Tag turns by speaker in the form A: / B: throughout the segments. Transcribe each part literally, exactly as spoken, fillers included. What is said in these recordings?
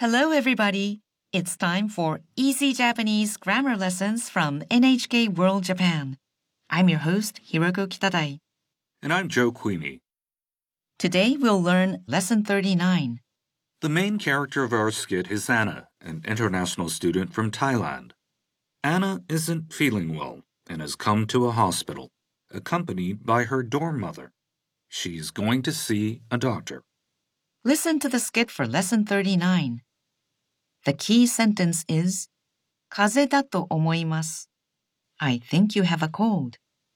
A: Hello, everybody. It's time for Easy Japanese Grammar Lessons from N H K World Japan. I'm your host, Hiroko Kitadai.
B: And I'm Joe Queenie.
A: Today we'll learn Lesson thirty-nine.
B: The main character of our skit is Anna, an international student from Thailand. Anna isn't feeling well and has come to a hospital, accompanied by her dorm mother. She's going to see a doctor.
A: Listen to the skit for Lesson thirty-nine. The key sentence is 風邪だと思います. I think you have a cold.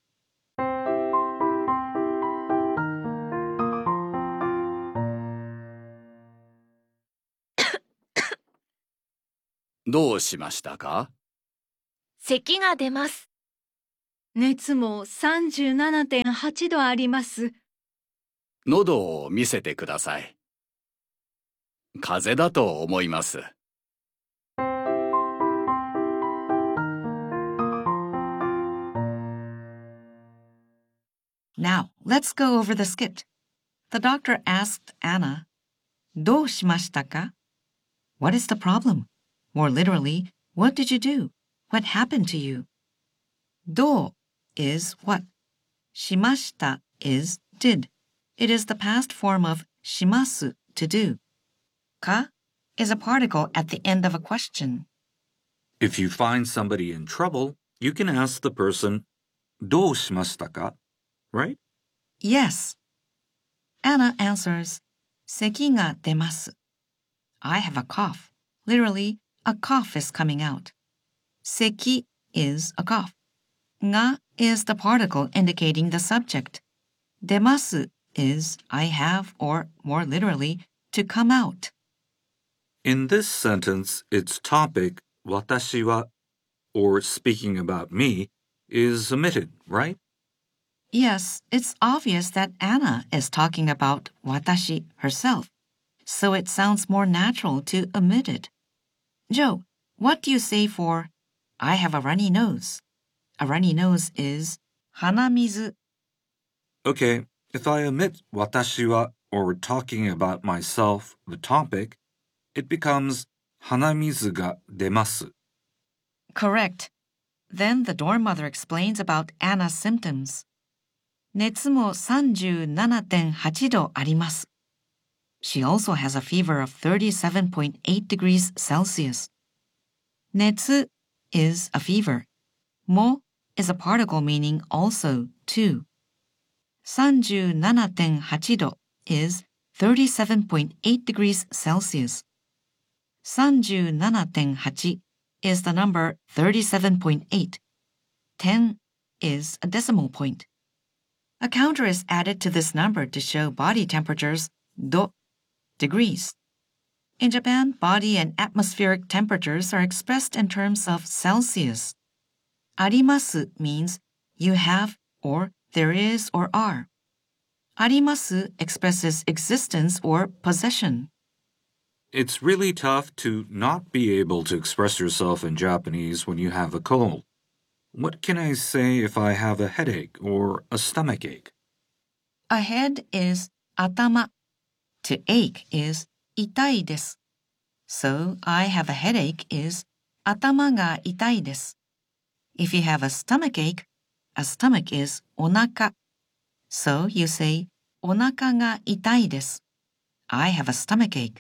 C: どうしましたか？
D: 咳が出ます。
E: 熱も さんじゅうななてんはち 度あります。
C: 喉を見せてください。風邪だと思います。
A: Now, let's go over the skit. The doctor asked Anna, どうしましたか? What is the problem? More literally, what did you do? What happened to you? どう is what. しました is did. It is the past form of します to do. か is a particle at the end of a question.
B: If you find somebody in trouble, you can ask the person, どうしましたか? Right?
A: Yes. Anna answers, 咳が出ます. I have a cough. Literally, a cough is coming out. 咳 is a cough. が is the particle indicating the subject. 出ます is I have, or more literally, to come out.
B: In this sentence, its topic, 私は, or speaking about me, is omitted, right?
A: Yes, it's obvious that Anna is talking about watashi herself, so it sounds more natural to omit it. Joe, what do you say for I have a runny nose? A runny nose is 鼻水.
B: Okay, if I omit 私は or talking about myself, the topic, it becomes 鼻水が出ます.
A: Correct. Then the dorm mother explains about Anna's symptoms. 熱も さんじゅうななてんはち 度あります. She also has a fever of thirty-seven point eight degrees Celsius. 熱 is a fever. も is a particle meaning also, too. さんじゅうななてんはち 度 is thirty-seven point eight degrees Celsius. さんじゅうななてんはち is the number thirty-seven point eight. ten is a decimal point. A counter is added to this number to show body temperatures, do, degrees. In Japan, body and atmospheric temperatures are expressed in terms of Celsius. あります means you have or there is or are. あります expresses existence or possession.
B: It's really tough to not be able to express yourself in Japanese when you have a cold. What can I say if I have a headache or a stomachache?
A: A head is 頭. To ache is 痛いです. So, I have a headache is 頭が痛いです. If you have a stomachache, a stomach is お腹. So, you say お腹が痛いです. I have a stomachache.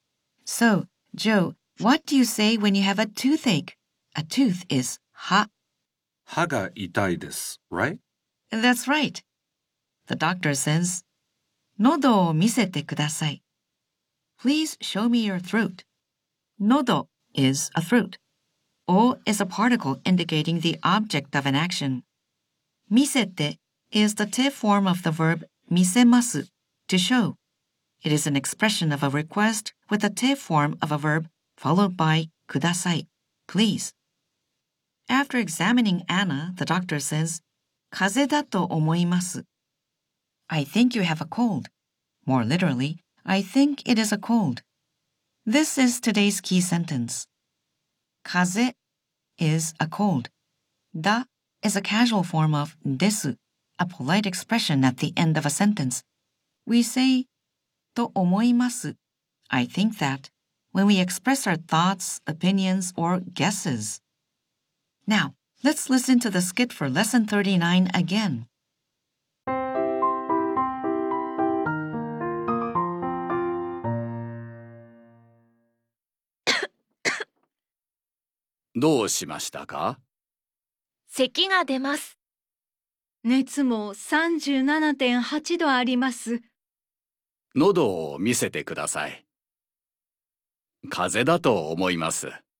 A: So, Joe, what do you say when you have a toothache? A tooth is 歯.
B: 歯が痛いです, right?
A: That's right. The doctor says, 喉を見せてください. Please show me your throat. 喉 is a throat. O is a particle indicating the object of an action. 見せて is the te form of the verb 見せます to show. It is an expression of a request with a te form of a verb followed by ください, please. After examining Anna, the doctor says, 風邪だと思います. I think you have a cold. More literally, I think it is a cold. This is today's key sentence. 風 is a cold. だ is a casual form of です, a polite expression at the end of a sentence. We say, と思います. I think that, when we express our thoughts, opinions, or guesses. Now, let's listen to the skit for Lesson thirty-nine again.
C: どうしましたか？
D: 咳が出ます。
E: 熱も さんじゅうななてんはち 度あります。
C: 喉を見せてください。風邪だと思います。